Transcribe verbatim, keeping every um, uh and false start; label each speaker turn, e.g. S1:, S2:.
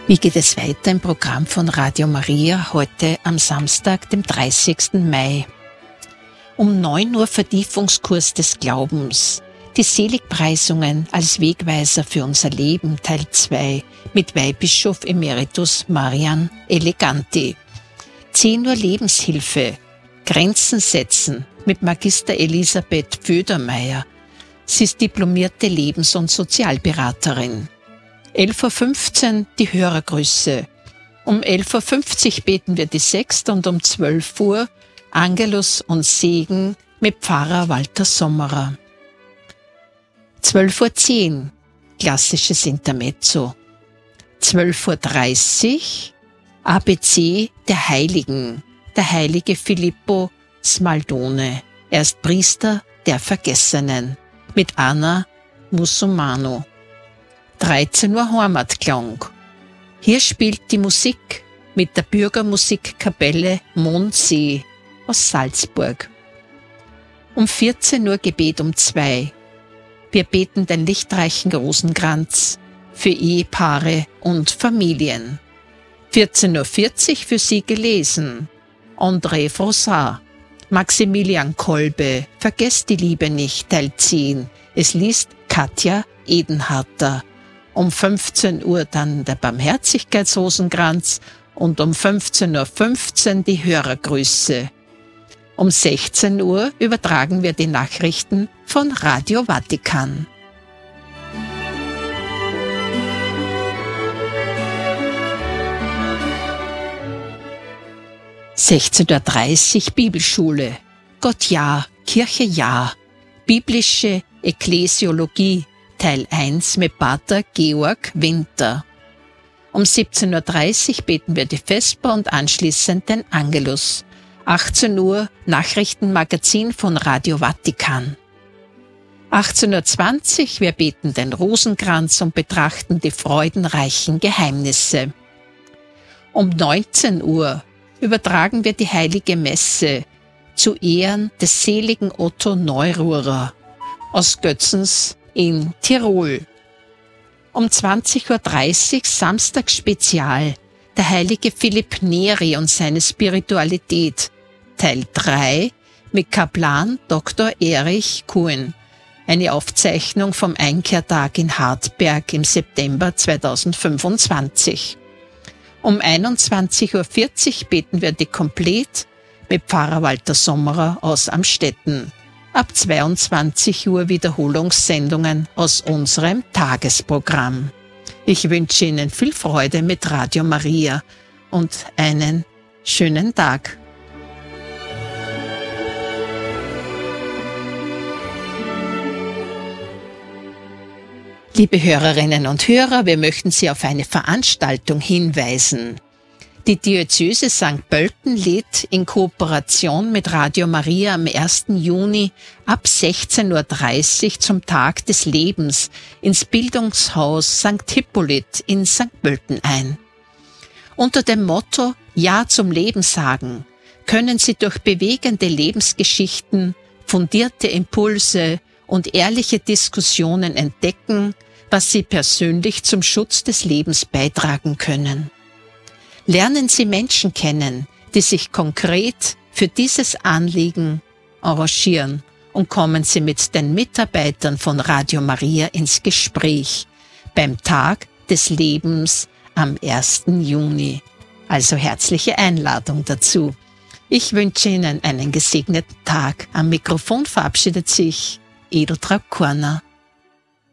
S1: Wie geht es weiter im Programm von Radio Maria heute am Samstag, dem dreißigsten Mai? Um neun Uhr Vertiefungskurs des Glaubens. Die Seligpreisungen als Wegweiser für unser Leben, Teil zwei, mit Weihbischof Emeritus Marian Eleganti. zehn Uhr Lebenshilfe, Grenzen setzen, mit Magister Elisabeth Födermeier. Sie ist diplomierte Lebens- und Sozialberaterin. elf Uhr fünfzehn die Hörergrüße. Um elf Uhr fünfzig beten wir die Sechste und um zwölf Uhr Angelus und Segen mit Pfarrer Walter Sommerer. zwölf Uhr zehn klassisches Intermezzo. zwölf Uhr dreißig A B C der Heiligen, der heilige Filippo Smaldone. Er ist Priester der Vergessenen mit Anna Mussumano. dreizehn Uhr Heimatklang. Hier spielt die Musik mit der Bürgermusikkapelle Mondsee aus Salzburg. Um vierzehn Uhr Gebet um zwei. Wir beten den lichtreichen Rosenkranz für Ehepaare und Familien. vierzehn Uhr vierzig für Sie gelesen. André Frossard, Maximilian Kolbe, Vergesst die Liebe nicht, Teil zehn. Es liest Katja Edenharter. Um fünfzehn Uhr dann der Barmherzigkeitsrosenkranz und um fünfzehn Uhr fünfzehn die Hörergrüße. Um sechzehn Uhr übertragen wir die Nachrichten von Radio Vatikan. sechzehn Uhr dreißig Bibelschule. Gott ja, Kirche ja. Biblische Ekklesiologie, Teil eins mit Pater Georg Winter. Um siebzehn Uhr dreißig beten wir die Vesper und anschließend den Angelus. achtzehn Uhr Nachrichtenmagazin von Radio Vatikan. achtzehn Uhr zwanzig wir beten den Rosenkranz und betrachten die freudenreichen Geheimnisse. Um neunzehn Uhr übertragen wir die Heilige Messe zu Ehren des seligen Otto Neururer aus Götzens in Tirol. Um zwanzig Uhr dreißig Samstagsspezial, der heilige Philipp Neri und seine Spiritualität, Teil drei mit Kaplan Doktor Erich Kuhn. Eine Aufzeichnung vom Einkehrtag in Hartberg im September zweitausendfünfundzwanzig. Um einundzwanzig Uhr vierzig beten wir die Komplett mit Pfarrer Walter Sommerer aus Amstetten. Ab zweiundzwanzig Uhr Wiederholungssendungen aus unserem Tagesprogramm. Ich wünsche Ihnen viel Freude mit Radio Maria und einen schönen Tag. Liebe Hörerinnen und Hörer, wir möchten Sie auf eine Veranstaltung hinweisen. Die Diözese Sankt Pölten lädt in Kooperation mit Radio Maria am ersten Juni ab sechzehn Uhr dreißig zum Tag des Lebens ins Bildungshaus Sankt Hippolyt in Sankt Pölten ein. Unter dem Motto Ja zum Leben sagen können Sie durch bewegende Lebensgeschichten, fundierte Impulse und ehrliche Diskussionen entdecken, was Sie persönlich zum Schutz des Lebens beitragen können. Lernen Sie Menschen kennen, die sich konkret für dieses Anliegen engagieren und kommen Sie mit den Mitarbeitern von Radio Maria ins Gespräch beim Tag des Lebens am ersten Juni. Also herzliche Einladung dazu. Ich wünsche Ihnen einen gesegneten Tag. Am Mikrofon verabschiedet sich Edeltraud Korner.